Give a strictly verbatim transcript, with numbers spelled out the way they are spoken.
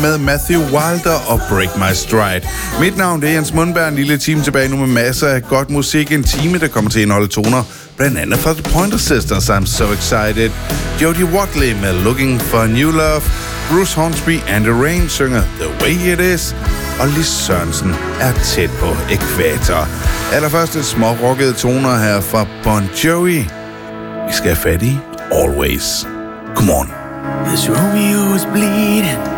med Matthew Wilder og Break My Stride. Mit navn det er Jens Mundberg, en lille time tilbage nu med masser af godt musik. En time, der kommer til at indeholde toner, blandt andet fra The Pointer Sisters, I'm So Excited. Jodie Watley med Looking for a New Love. Bruce Hornsby and the Rain synger The Way It Is. Og Lis Sørensen er tæt på ækvator. Allerførst et små rockede toner her fra Bon Jovi. Vi skal have fat i Always. Come on. This Romeo is bleeding.